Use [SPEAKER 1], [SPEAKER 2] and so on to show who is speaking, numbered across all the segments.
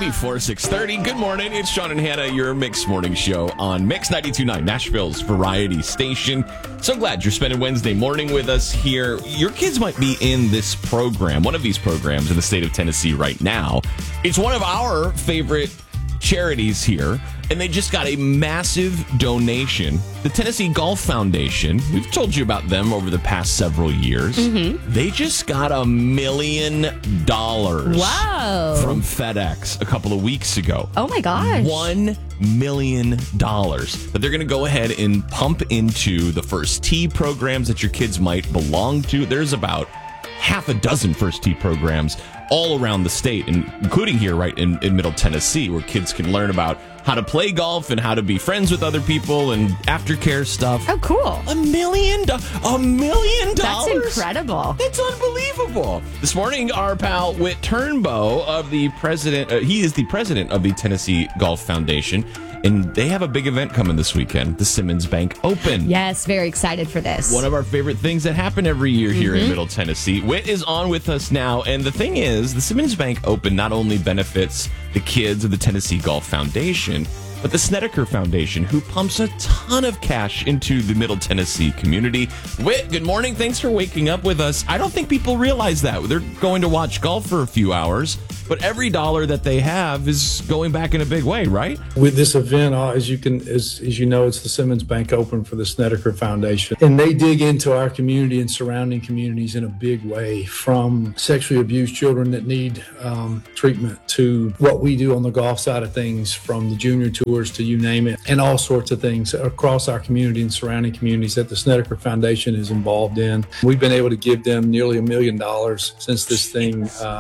[SPEAKER 1] before 6:30. Good morning. It's Sean and Hannah, your Mix Morning Show on Mix 92.9, Nashville's variety station. So glad you're spending Wednesday morning with us here. Your kids might be in this program, one of these programs in the state of Tennessee right now. It's one of our favorite charities here, and they just got a massive donation. The Tennessee Golf Foundation, we've told you about them over the past several years. They just got $1 million
[SPEAKER 2] Whoa.
[SPEAKER 1] from FedEx a couple of weeks ago.
[SPEAKER 2] Oh my gosh.
[SPEAKER 1] $1 million that they're going to go ahead and pump into the First Tee programs that your kids might belong to. There's about half a dozen First Tee programs all around the state, including here right in Middle Tennessee, where kids can learn about how to play golf and how to be friends with other people and aftercare stuff.
[SPEAKER 2] Oh, cool.
[SPEAKER 1] $1 million? $1 million?
[SPEAKER 2] That's incredible.
[SPEAKER 1] That's unbelievable. This morning, our pal Whit Turnbow, he is the president of the Tennessee Golf Foundation, and they have a big event coming this weekend, the Simmons Bank Open.
[SPEAKER 2] Yes, very excited for this.
[SPEAKER 1] One of our favorite things that happen every year here in Middle Tennessee. Whit is on with us now, and the thing is, the Simmons Bank Open not only benefits the kids of the Tennessee Golf Foundation, but the Snedeker Foundation, who pumps a ton of cash into the Middle Tennessee community. Whit, good morning. Thanks for waking up with us. I don't think people realize that. They're going to watch golf for a few hours, but every dollar that they have is going back in a big way, right?
[SPEAKER 3] With this event, as you know, it's the Simmons Bank Open for the Snedeker Foundation. And they dig into our community and surrounding communities in a big way, from sexually abused children that need treatment to what we do on the golf side of things, from the junior tours to you name it, and all sorts of things across our community and surrounding communities that the Snedeker Foundation is involved in. We've been able to give them nearly $1 million since this thing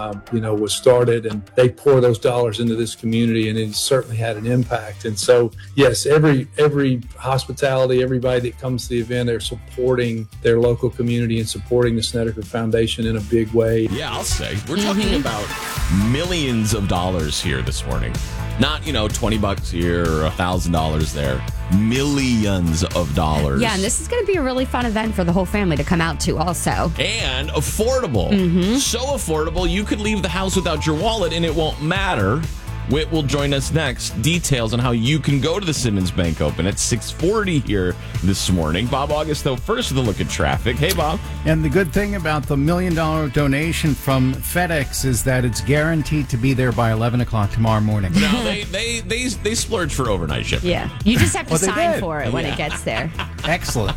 [SPEAKER 3] was started. And they pour those dollars into this community, and it certainly had an impact. And so, yes, every hospitality, everybody that comes to the event, they're supporting their local community and supporting the Snedeker Foundation in a big way.
[SPEAKER 1] Yeah, I'll say. We're talking about millions of dollars here this morning. Not, $20 here or $1,000 there. Millions of dollars.
[SPEAKER 2] Yeah, and this is going to be a really fun event for the whole family to come out to also.
[SPEAKER 1] And affordable. So affordable, you could leave the house without your wallet and it won't matter. Whit will join us next. Details on how you can go to the Simmons Bank Open at 6:40 here this morning. Bob August, though, first with a look at traffic. Hey, Bob.
[SPEAKER 4] And the good thing about the $1 million donation from FedEx is that it's guaranteed to be there by 11 o'clock tomorrow morning.
[SPEAKER 1] No, they splurge for overnight shipping.
[SPEAKER 2] Yeah, you just have to sign
[SPEAKER 4] did.
[SPEAKER 2] for it when it gets there.
[SPEAKER 4] Excellent.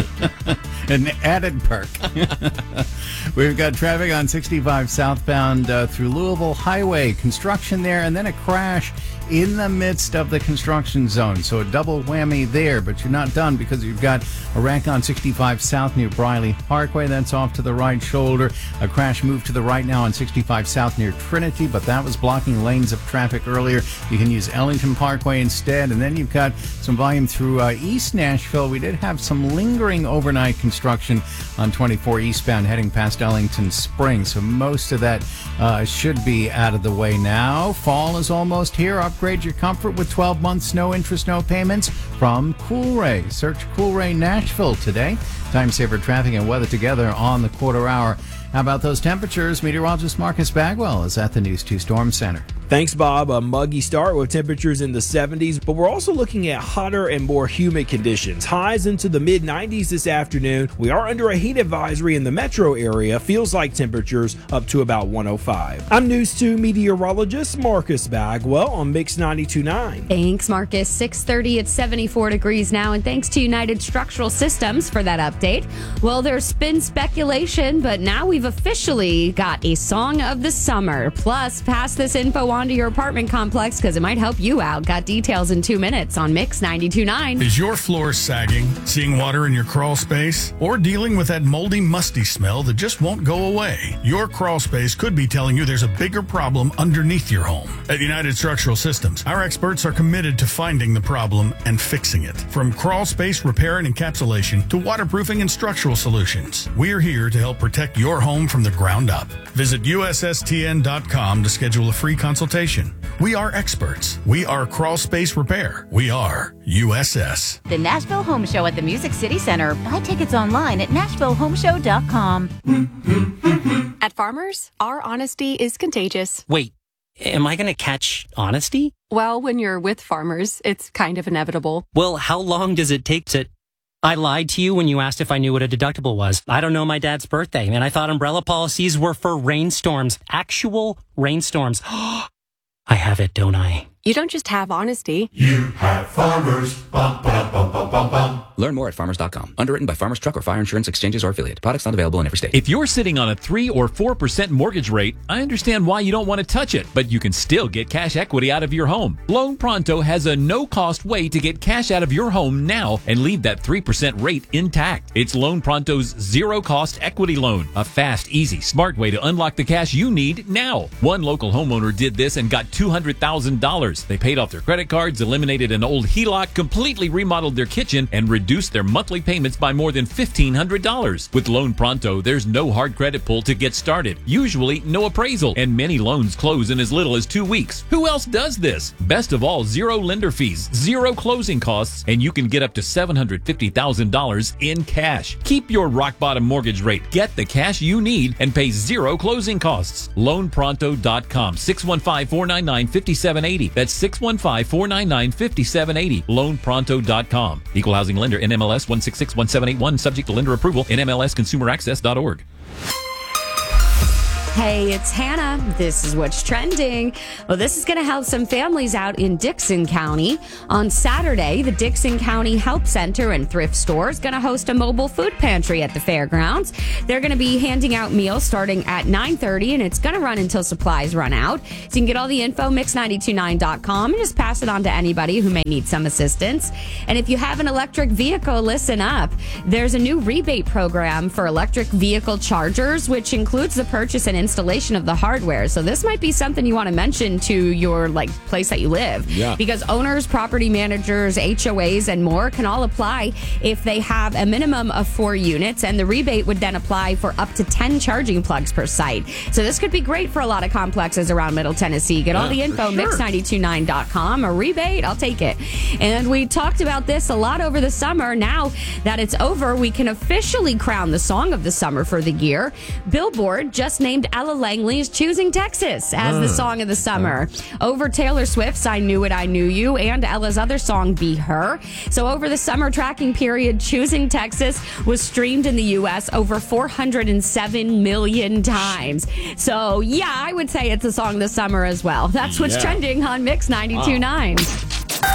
[SPEAKER 4] An added perk. We've got traffic on 65 southbound through Louisville Highway. Construction there, and then a crash in the midst of the construction zone. So a double whammy there, but you're not done because you've got a wreck on 65 south near Briley Parkway. That's off to the right shoulder. A crash moved to the right now on 65 south near Trinity, but that was blocking lanes of traffic earlier. You can use Ellington Parkway instead. And then you've got some volume through East Nashville. We did have some lingering overnight construction on 24 eastbound heading past Ellington Springs. So most of that should be out of the way now. Fall is almost here. Upgrade your comfort with 12 months, no interest, no payments from Coolray. Search Coolray Nashville today. Time saver traffic and weather together on the quarter hour. How about those temperatures? Meteorologist Marcus Bagwell is at the News 2 Storm Center.
[SPEAKER 5] Thanks, Bob. A muggy start with temperatures in the 70s, but we're also looking at hotter and more humid conditions. Highs into the mid-90s this afternoon. We are under a heat advisory in the metro area. Feels like temperatures up to about 105. I'm News 2 meteorologist Marcus Bagwell on Mix 92.9.
[SPEAKER 2] Thanks, Marcus. 6:30 at 74 degrees now, and thanks to United Structural Systems for that update. Well, there's been speculation, but now we've officially got a song of the summer. Plus, pass this info on to your apartment complex because it might help you out. Got details in 2 minutes on Mix 92.9.
[SPEAKER 6] Is your floor sagging, seeing water in your crawl space, or dealing with that moldy, musty smell that just won't go away? Your crawl space could be telling you there's a bigger problem underneath your home. At United Structural Systems, our experts are committed to finding the problem and fixing it. From crawl space repair and encapsulation to waterproofing and structural solutions, we're here to help protect your home from the ground up. Visit USSTN.com to schedule a free consultation. We are experts. We are Crawl Space Repair. We are USS.
[SPEAKER 7] The Nashville Home Show at the Music City Center. Buy tickets online at NashvilleHomeShow.com.
[SPEAKER 8] At Farmers, our honesty is contagious.
[SPEAKER 9] Wait,
[SPEAKER 8] Am I going to catch honesty?
[SPEAKER 9] Well, when you're with farmers, it's kind of inevitable.
[SPEAKER 8] Well, how long does it take to... I lied to you when you asked if I knew what a deductible was. I don't know my dad's birthday, and I thought umbrella policies were for rainstorms. Actual rainstorms. I have it, don't I?
[SPEAKER 9] You don't just have honesty.
[SPEAKER 10] You have Farmers. Bum, ba, bum, bum, bum, bum.
[SPEAKER 11] Learn more at farmers.com. Underwritten by Farmers Truck or Fire Insurance Exchanges or affiliate. Products not available in every state.
[SPEAKER 12] If you're sitting on a 3 or 4% mortgage rate, I understand why you don't want to touch it, but you can still get cash equity out of your home. Loan Pronto has a no-cost way to get cash out of your home now and leave that 3% rate intact. It's Loan Pronto's zero-cost equity loan, a fast, easy, smart way to unlock the cash you need now. One local homeowner did this and got $200,000. They paid off their credit cards, eliminated an old HELOC, completely remodeled their kitchen, and reduced their monthly payments by more than $1,500. With Loan Pronto, there's no hard credit pull to get started. Usually, no appraisal, and many loans close in as little as 2 weeks. Who else does this? Best of all, zero lender fees, zero closing costs, and you can get up to $750,000 in cash. Keep your rock-bottom mortgage rate, get the cash you need, and pay zero closing costs. LoanPronto.com, 615-499-5780. That's 615-499-5780. LoanPronto.com. Equal housing lender, NMLS 1661781, subject to lender approval, NMLSconsumeraccess.org.
[SPEAKER 2] Hey, it's Hannah. This is what's trending. Well, this is going to help some families out in Dixon County. On Saturday, the Dixon County Help Center and Thrift Store is going to host a mobile food pantry at the fairgrounds. They're going to be handing out meals starting at 9:30, and it's going to run until supplies run out. So you can get all the info, mix929.com, and just pass it on to anybody who may need some assistance. And if you have an electric vehicle, listen up. There's a new rebate program for electric vehicle chargers, which includes the purchase and installation of the hardware. So this might be something you want to mention to your place that you live.
[SPEAKER 1] Yeah.
[SPEAKER 2] Because owners, property managers, HOAs, and more can all apply if they have a minimum of 4 units, and the rebate would then apply for up to 10 charging plugs per site. So this could be great for a lot of complexes around Middle Tennessee. Get all the info, mix929.com. A rebate, I'll take it. And we talked about this a lot over the summer. Now that it's over, we can officially crown the song of the summer for the year. Billboard just named Ella Langley's Choosing Texas as the song of the summer, over Taylor Swift's I Knew It, I Knew You, and Ella's other song, Be Her. So over the summer tracking period, Choosing Texas was streamed in the U.S. over 407 million times. So yeah, I would say it's a song of the summer as well. That's what's trending on Mix 92.9.